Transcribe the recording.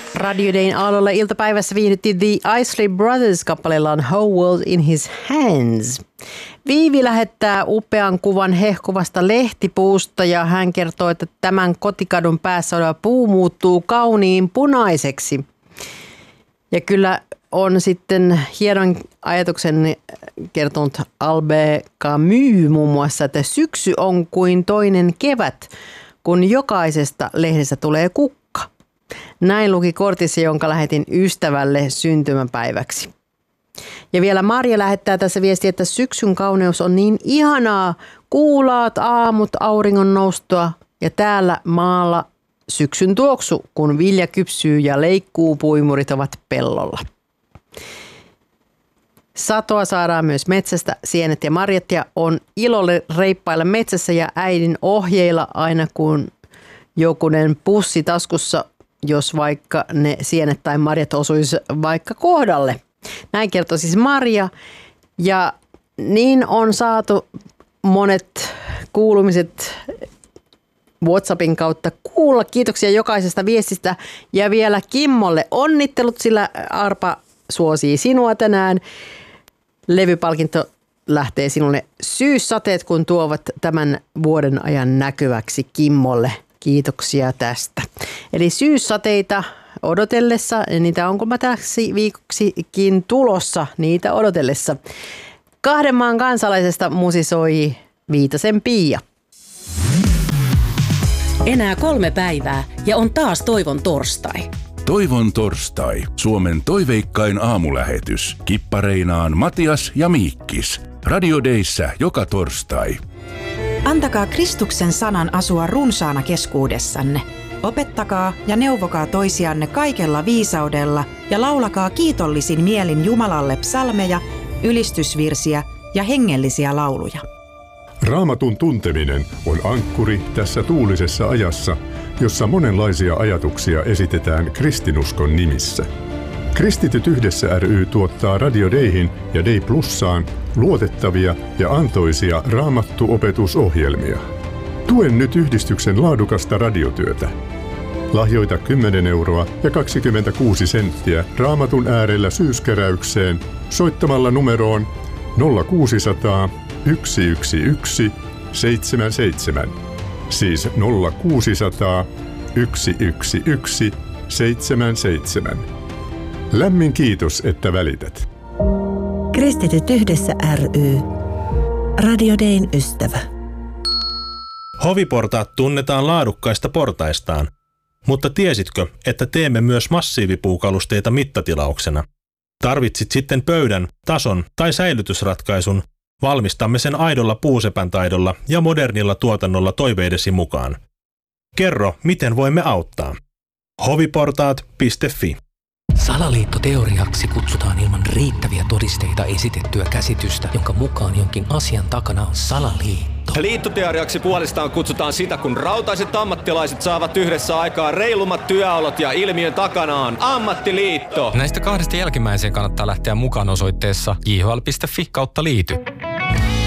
Radio Dayn aallolla iltapäivässä viihdyttiin The Isley Brothers kappaleellaan Whole World in His Hands. Viivi lähettää upean kuvan hehkuvasta lehtipuusta ja hän kertoo, että tämän kotikadun päässä oleva puu muuttuu kauniin punaiseksi. Ja kyllä on sitten hienon ajatuksen kertonut Albert Camus muun muassa, että syksy on kuin toinen kevät, kun jokaisesta lehdestä tulee kukka. Näin luki kortissa, jonka lähetin ystävälle syntymäpäiväksi. Ja vielä Marja lähettää tässä viestiä, että syksyn kauneus on niin ihanaa. Kuulaat aamut auringon noustua ja täällä maalla syksyn tuoksu, kun vilja kypsyy ja leikkuupuimurit ovat pellolla. Satoa saadaan myös metsästä, sienet ja marjat ja on ilolle reippailla metsässä ja äidin ohjeilla aina kun jokunen pussi taskussa, jos vaikka ne sienet tai marjat osuisi vaikka kohdalle. Näin kertoo siis Marja ja niin on saatu monet kuulumiset WhatsAppin kautta kuulla. Kiitoksia jokaisesta viestistä ja vielä Kimmolle onnittelut, sillä Arpa suosii sinua tänään. Levypalkinto lähtee sinulle syyssateet, kun tuovat tämän vuoden ajan näkyväksi Kimmolle. Kiitoksia tästä. Eli syyssateita odotellessa, niitä onko mä täksi viikoksikin tulossa niitä odotellessa. Kahden maan kansalaisesta musisoi Viitasen Pia. Enää 3 päivää ja on taas Toivon torstai. Toivon torstai, Suomen toiveikkain aamulähetys. Kippareinaan Matias ja Miikkis. Radio Dayssä joka torstai. Antakaa Kristuksen sanan asua runsaana keskuudessanne. Opettakaa ja neuvokaa toisianne kaikella viisaudella ja laulakaa kiitollisin mielin Jumalalle psalmeja, ylistysvirsiä ja hengellisiä lauluja. Raamatun tunteminen on ankkuri tässä tuulisessa ajassa, jossa monenlaisia ajatuksia esitetään kristinuskon nimissä. Kristityt yhdessä ry tuottaa Radio Dayhin ja Day Plussaan luotettavia ja antoisia raamattuopetusohjelmia. Tuen nyt yhdistyksen laadukasta radiotyötä. Lahjoita 10 euroa ja 26 senttiä Raamatun äärellä syyskeräykseen soittamalla numeroon 0600 111 77. Siis 0600 111 77. Lämmin kiitos, että välität. Kristityt yhdessä ry. Radio Dayn ystävä. Hoviportaat tunnetaan laadukkaista portaistaan, mutta tiesitkö, että teemme myös massiivipuukalusteita mittatilauksena? Tarvitsit sitten pöydän, tason tai säilytysratkaisun, valmistamme sen aidolla puusepän taidolla ja modernilla tuotannolla toiveidesi mukaan. Kerro, miten voimme auttaa. hoviportaat.fi. Salaliittoteoriaksi kutsutaan ilman riittäviä todisteita esitettyä käsitystä, jonka mukaan jonkin asian takana on salaliitto. Liittoteoriaksi puolestaan kutsutaan sitä, kun rautaiset ammattilaiset saavat yhdessä aikaa reilummat työolot ja ilmiön takana on ammattiliitto. Näistä 2 jälkimmäiseen kannattaa lähteä mukaan osoitteessa jhl.fi/liity.